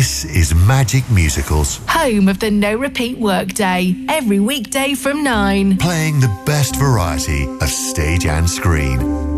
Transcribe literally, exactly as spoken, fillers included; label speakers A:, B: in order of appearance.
A: This is Magic Musicals,
B: home of the no repeat workday, every weekday from nine.
A: playing the best variety of stage and screen.